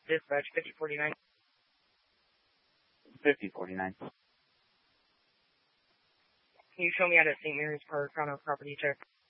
Dispatch 5049. 5049. Can you show me out at St. Mary's Park on a property check?